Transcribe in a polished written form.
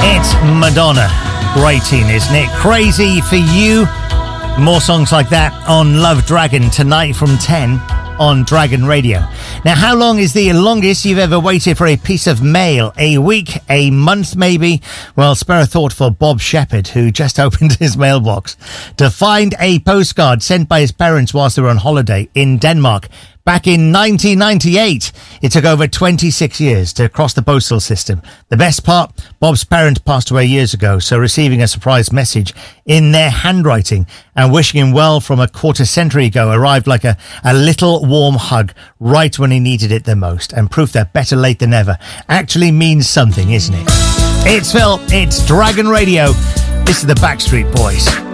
It's Madonna. Great tune, isn't it? Crazy for You. More songs like that on Love Dragon tonight from 10 on Dragon Radio. Now, how long is the longest you've ever waited for a piece of mail? A week? A month, maybe? Well, spare a thought for Bob Shepherd, who just opened his mailbox to find a postcard sent by his parents whilst they were on holiday in Denmark. Back in 1998, it took over 26 years to cross the postal system. The best part, Bob's parents passed away years ago, so receiving a surprise message in their handwriting and wishing him well from a quarter century ago arrived like a little warm hug right when he needed it the most, and proof that better late than never actually means something, isn't it? It's Phil, it's Dragon Radio. This is the Backstreet Boys.